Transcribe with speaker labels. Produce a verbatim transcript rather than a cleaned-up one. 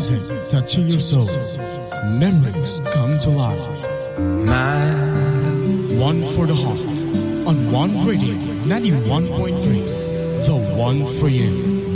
Speaker 1: music touching your soul. Memories come to life.
Speaker 2: My
Speaker 1: One for the heart. On One Radio ninety-one point three. The one for you.